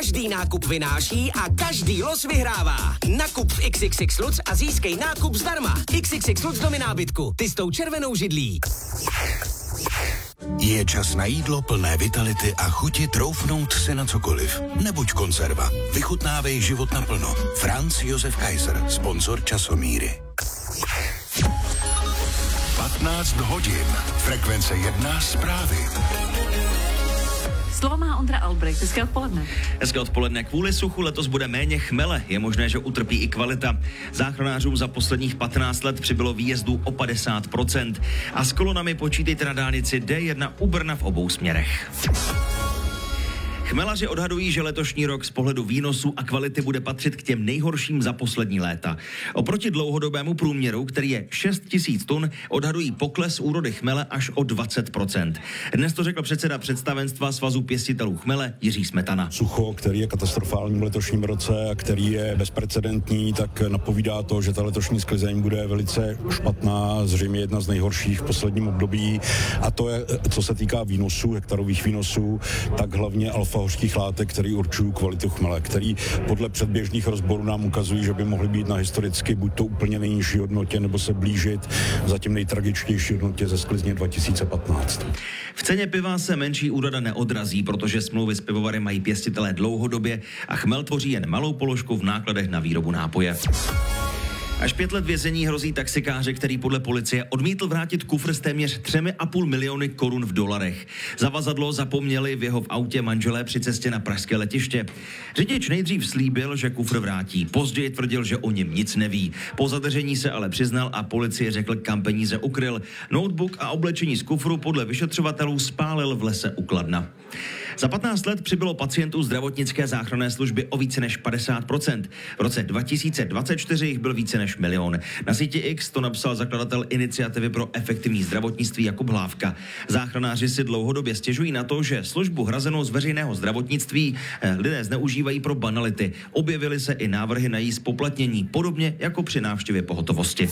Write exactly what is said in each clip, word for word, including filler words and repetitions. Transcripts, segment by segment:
Každý nákup vynáší a každý los vyhrává. Nakup v iks iks iks Lutz a získej nákup zdarma. iks iks iks Lutz domy nábytku. Ty s tou červenou židlí. Je čas na jídlo plné vitality a chuti troufnout si na cokoliv. Nebuď konzerva. Vychutnávej život naplno. Franz Josef Kaiser, sponzor Časomíry. patnáct hodin. Frekvence jedna zprávy. Slovo má Ondra Albrecht. Hezké odpoledne. Hezké odpoledne. Kvůli suchu letos bude méně chmele. Je možné, že utrpí i kvalita. Záchranářům za posledních patnáct let přibylo výjezdů o padesát procent. A s kolonami počítejte na dálnici D jedna u Brna v obou směrech. Chmelaři odhadují, že letošní rok z pohledu výnosu a kvality bude patřit k těm nejhorším za poslední léta. Oproti dlouhodobému průměru, který je šest tisíc tun, odhadují pokles úrody chmele až o dvacet procent. Dnes to řekl předseda představenstva Svazu pěstitelů chmele Jiří Smetana. Sucho, který je katastrofální v letošním roce a který je bezprecedentní, tak napovídá to, že ta letošní sklizeň bude velice špatná, zřejmě jedna z nejhorších v posledním období. A to je, co se týká výnosů, hektarových výnosů, tak hlavně alfa hořkých látek, který určují kvalitu chmele, který podle předběžných rozborů nám ukazují, že by mohly být na historicky buď to úplně nejnižší hodnotě, nebo se blížit zatím nejtragičtější hodnotě ze sklizně dva tisíce patnáct. V ceně piva se menší úroda neodrazí, protože smlouvy s pivovary mají pěstitelé dlouhodobě a chmel tvoří jen malou položku v nákladech na výrobu nápoje. Až pět let vězení hrozí taxikáře, který podle policie odmítl vrátit kufr s téměř třemi a půl miliony korun v dolarech. Zavazadlo zapomněli v jeho v autě manželé při cestě na pražské letiště. Řidič nejdřív slíbil, že kufr vrátí. Později tvrdil, že o něm nic neví. Po zadržení se ale přiznal a policie řekl, kam peníze ukryl. Notebook a oblečení z kufru podle vyšetřovatelů spálil v lese u Kladna. Za patnáct let přibylo pacientů zdravotnické záchranné služby o více než padesát procent. V roce dva tisíce dvacet čtyři jich byl více než milion. Na síti X to napsal zakladatel iniciativy pro efektivní zdravotnictví Jakub Hlávka. Záchranáři si dlouhodobě stěžují na to, že službu hrazenou z veřejného zdravotnictví lidé zneužívají pro banality. Objevily se i návrhy na její zpoplatnění, podobně jako při návštěvě pohotovosti.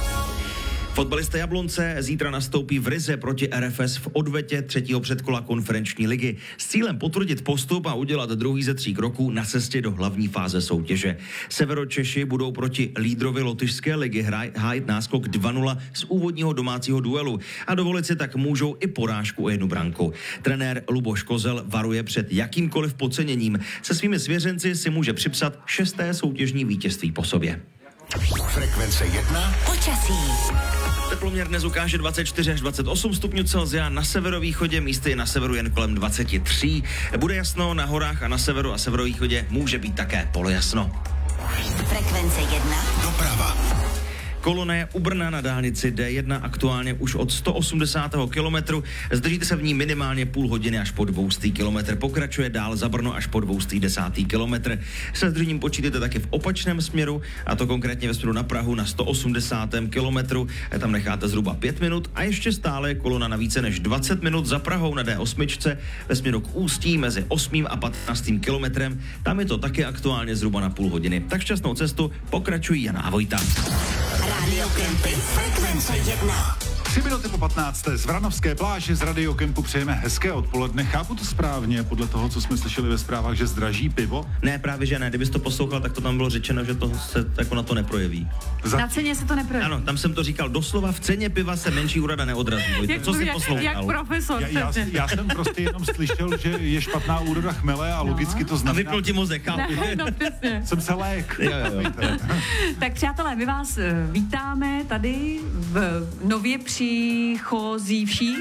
Fotbalista Jablonce zítra nastoupí v Rize proti R F S v odvetě třetího předkola konferenční ligy s cílem potvrdit postup a udělat druhý ze tří kroků na cestě do hlavní fáze soutěže. Severočeši budou proti lídrovi lotyšské ligy hájit náskok dva nula z úvodního domácího duelu a dovolit si tak můžou i porážku o jednu branku. Trenér Luboš Kozel varuje před jakýmkoliv podceněním. Se svými svěřenci si může připsat šesté soutěžní vítězství po sobě. Frekvence jedna. Počasí. Teploměr dnes ukáže dvacet čtyři až dvacet osm stupňů Celsia, na severovýchodě místy na severu jen kolem dvacet tři. Bude jasno na horách a na severu a severovýchodě může být také polojasno. Frekvence jedna. Doprava. Kolona je u Brna na dálnici D jedna aktuálně už od sto osmdesátého kilometru. Zdržíte se v ní minimálně půl hodiny až po dvoustý kilometr. Pokračuje dál za Brno až po dvoustý desátý kilometr. Se zdržením počítejte taky v opačném směru, a to konkrétně ve směru na Prahu na sto osmdesátém kilometru. Tam necháte zhruba pět minut a ještě stále je kolona na více než dvacet minut za Prahou na D osm ve směru k Ústí mezi osmým a patnáctým kilometrem. Tam je to taky aktuálně zhruba na půl hodiny. Tak šťastnou cestu, pokračují Jana a Vojta. Radio Kempy. Frekvence jedna. Tři minuty po patnácté z Vranovské pláže z Radio Kempu přejeme hezké odpoledne. Chápu to správně podle toho, co jsme slyšeli ve zprávách, že zdraží pivo? Ne, právě že ne. Kdybys to poslouchal, tak to tam bylo řečeno, že to se jako na to neprojeví. Za... Na ceně se to neprojeví. Ano, tam jsem to říkal doslova, v ceně piva se menší úroda neodrazí. Jak, co jsi jak, poslouchal? jak profesor. Já, já, já jsem prostě jenom slyšel, že je špatná úroda chmele a logicky to A znamená... vypnul ti mozek, chápu. Ne, no, přesně. Jsem se lék. Jo, jo, jo. Tak přátelé, my vás vítáme tady v nově příchozívší.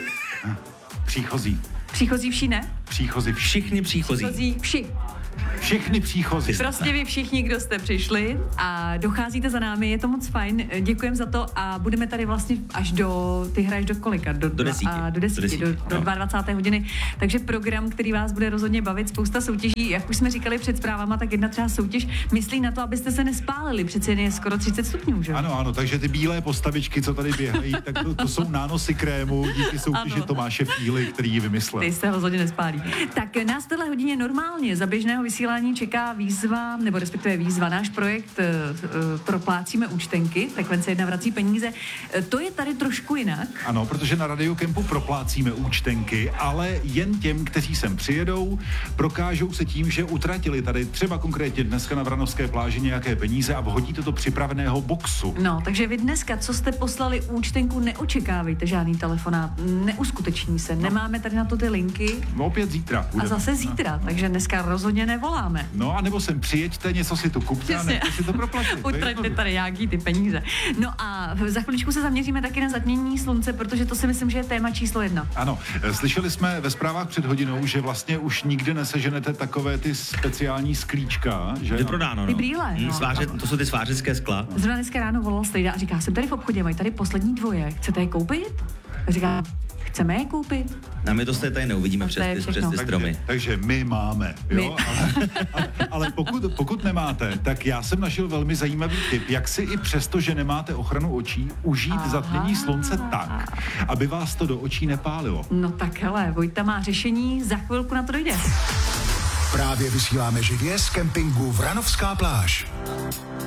Příchozí. Příchozívší ne? Příchozí. Všichni příchozí. Příchozí vši. Všechny příchozí. Prostě vy všichni, kdo jste přišli a docházíte za námi, je to moc fajn, děkujeme za to a budeme tady vlastně až do, ty hraješ do kolika? Do, do desíti. A do desíti, do, desíti. do, do dvacáté hodiny. Takže program, který vás bude rozhodně bavit, spousta soutěží, jak už jsme říkali před zprávama, tak jedna třeba soutěž myslí na to, abyste se nespálili, přece jen je skoro třicet stupňů, že? Ano, ano, takže ty bílé postavičky, co tady běhají, tak to, to jsou nánosy krému díky soutěži Tomáše Fíly, který ji vymyslel. Ty se rozhodně nespálí. Tak nás v téhle hodině normálně za běžného vysílání vysílání čeká výzva, nebo respektive výzva, náš projekt uh, Proplácíme účtenky, Frekvence jedna vrací peníze. Uh, to je tady trošku jinak. Ano, protože na Radio Campu proplácíme účtenky, ale jen těm, kteří sem přijedou, prokážou se tím, že utratili tady třeba konkrétně dneska na Vranovské pláži nějaké peníze a vhodíte to připraveného boxu. No, takže vy dneska, co jste poslali účtenku, neočekávejte žádný telefonát, neuskuteční se, no. Nemáme tady na to ty linky. No, opět zítra. A zase zítra, no. Takže dneska rozhodně nevoláme. No, a nebo sem přijeďte, něco si tu kupte a nechte si to proplatit. Utraťte tady nějaký ty peníze. No a za chviličku se zaměříme taky na zatmění slunce, protože to si myslím, že je téma číslo jedna. Ano, slyšeli jsme ve zprávách před hodinou, že vlastně už nikdy neseženete takové ty speciální sklíčka, že? Vyprodáno, no. Ty brýle, hmm, no. Sváře, to jsou ty svářecké skla. Zrovna dneska ráno volal Stejda a říká, jsem tady v obchodě, mají tady poslední dvoje, chcete je koupit? A říká, chceme je koupit? A my to z té tady neuvidíme přes ty, přes ty stromy. Takže, takže my máme, jo? My. Ale, ale, ale pokud, pokud nemáte, tak já jsem našel velmi zajímavý tip, jak si i přesto, že nemáte ochranu očí, užít Aha. zatmění slunce tak, aby vás to do očí nepálilo. No tak hele, Vojta má řešení, za chvilku na to dojde. Právě vysíláme živě z kempingu Vranovská pláž.